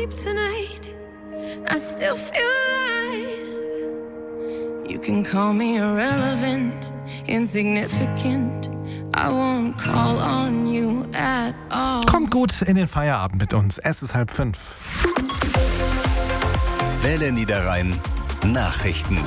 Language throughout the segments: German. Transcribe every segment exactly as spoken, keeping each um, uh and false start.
sleep tonight, I still feel alive. You can call me irrelevant, insignificant, I won't call on you at all. Kommt gut in den Feierabend mit uns. Es ist halb fünf. Welle Niederrhein Nachrichten.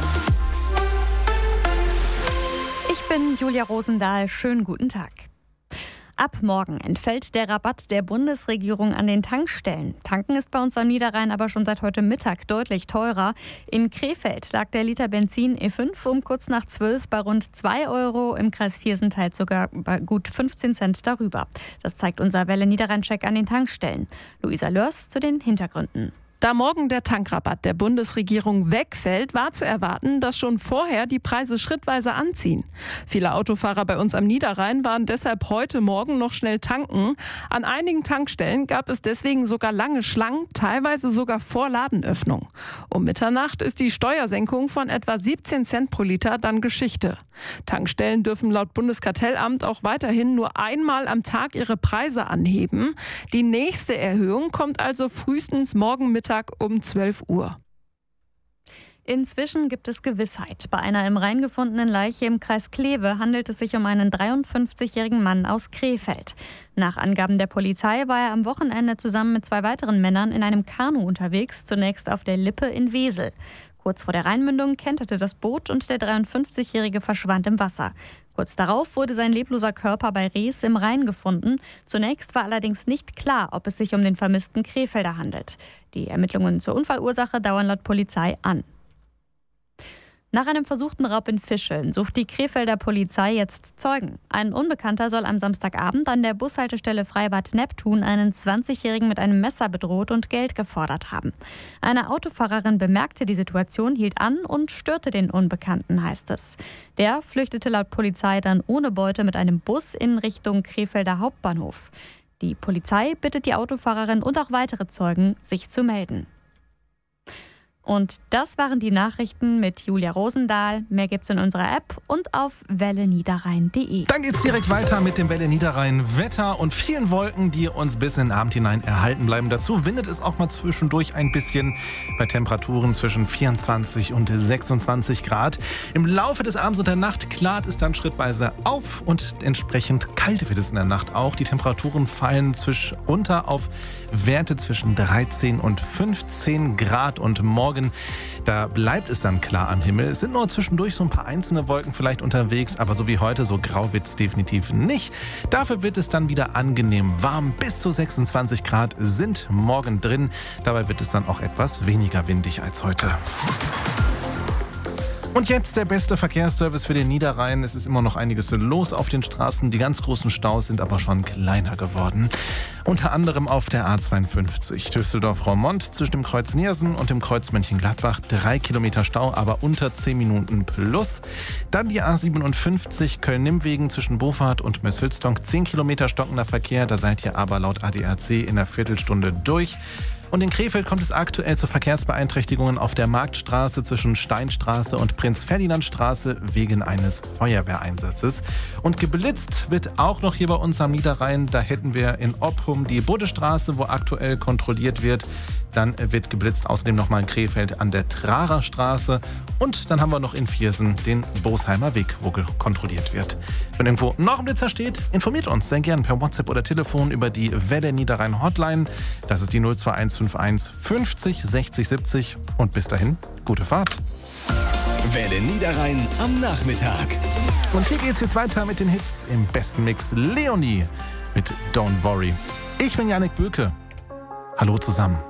Ich bin Julia Rosendahl. Schönen guten Tag. Ab morgen entfällt der Rabatt der Bundesregierung an den Tankstellen. Tanken ist bei uns am Niederrhein aber schon seit heute Mittag deutlich teurer. In Krefeld lag der Liter Benzin E fünf um kurz nach zwölf bei rund zwei Euro. Im Kreis Viersental sogar bei gut fünfzehn Cent darüber. Das zeigt unser Welle Niederrhein-Check an den Tankstellen. Luisa Lörs zu den Hintergründen. Da morgen der Tankrabatt der Bundesregierung wegfällt, war zu erwarten, dass schon vorher die Preise schrittweise anziehen. Viele Autofahrer bei uns am Niederrhein waren deshalb heute Morgen noch schnell tanken. An einigen Tankstellen gab es deswegen sogar lange Schlangen, teilweise sogar vor Ladenöffnung. Um Mitternacht ist die Steuersenkung von etwa siebzehn Cent pro Liter dann Geschichte. Tankstellen dürfen laut Bundeskartellamt auch weiterhin nur einmal am Tag ihre Preise anheben. Die nächste Erhöhung kommt also frühestens morgen Mittag um zwölf Uhr. Inzwischen gibt es Gewissheit. Bei einer im Rhein gefundenen Leiche im Kreis Kleve handelt es sich um einen dreiundfünfzigjährigen Mann aus Krefeld. Nach Angaben der Polizei war er am Wochenende zusammen mit zwei weiteren Männern in einem Kanu unterwegs, zunächst auf der Lippe in Wesel. Kurz vor der Rheinmündung kenterte das Boot und der dreiundfünfzigjährige verschwand im Wasser. Kurz darauf wurde sein lebloser Körper bei Rees im Rhein gefunden. Zunächst war allerdings nicht klar, ob es sich um den vermissten Krefelder handelt. Die Ermittlungen zur Unfallursache dauern laut Polizei an. Nach einem versuchten Raub in Fischeln sucht die Krefelder Polizei jetzt Zeugen. Ein Unbekannter soll am Samstagabend an der Bushaltestelle Freibad Neptun einen zwanzigjährigen mit einem Messer bedroht und Geld gefordert haben. Eine Autofahrerin bemerkte die Situation, hielt an und störte den Unbekannten, heißt es. Der flüchtete laut Polizei dann ohne Beute mit einem Bus in Richtung Krefelder Hauptbahnhof. Die Polizei bittet die Autofahrerin und auch weitere Zeugen, sich zu melden. Und das waren die Nachrichten mit Julia Rosendahl. Mehr gibt's in unserer App und auf welle niederrhein punkt de. Dann geht's direkt weiter mit dem Welle Niederrhein Wetter und vielen Wolken, die uns bis in den Abend hinein erhalten bleiben. Dazu windet es auch mal zwischendurch ein bisschen bei Temperaturen zwischen vierundzwanzig und sechsundzwanzig Grad. Im Laufe des Abends und der Nacht klart es dann schrittweise auf und entsprechend kalt wird es in der Nacht auch. Die Temperaturen fallen zwisch runter auf Werte zwischen dreizehn und fünfzehn Grad und morgen da bleibt es dann klar am Himmel. Es sind nur zwischendurch so ein paar einzelne Wolken vielleicht unterwegs, aber so wie heute, so grau wird es definitiv nicht. Dafür wird es dann wieder angenehm warm. Bis zu sechsundzwanzig Grad sind morgen drin. Dabei wird es dann auch etwas weniger windig als heute. Und jetzt der beste Verkehrsservice für den Niederrhein. Es ist immer noch einiges los auf den Straßen. Die ganz großen Staus sind aber schon kleiner geworden. Unter anderem auf der A zweiundfünfzig Düsseldorf-Roermond zwischen dem Kreuz Niersen und dem Kreuz Mönchengladbach. Drei Kilometer Stau, aber unter zehn Minuten plus. Dann die A siebenundfünfzig Köln-Nimwegen zwischen Bofahrt und Möshülstonk. Zehn Kilometer stockender Verkehr. Da seid ihr aber laut A D A C in einer Viertelstunde durch. Und in Krefeld kommt es aktuell zu Verkehrsbeeinträchtigungen auf der Marktstraße zwischen Steinstraße und Prinz-Ferdinand-Straße wegen eines Feuerwehreinsatzes. Und geblitzt wird auch noch hier bei uns am Niederrhein. Da hätten wir in Oppum die Buddestraße, wo aktuell kontrolliert wird. Dann wird geblitzt außerdem nochmal in Krefeld an der Trarer Straße. Und dann haben wir noch in Viersen den Bosheimer Weg, wo kontrolliert wird. Wenn irgendwo noch ein Blitzer steht, informiert uns sehr gern per WhatsApp oder Telefon über die Welle Niederrhein Hotline. Das ist die null zwei eins fünf eins fünfzig sechzig siebzig. Und bis dahin, gute Fahrt. Welle Niederrhein am Nachmittag. Und hier geht's jetzt weiter mit den Hits im besten Mix. Leonie mit Don't Worry. Ich bin Janik Böke. Hallo zusammen.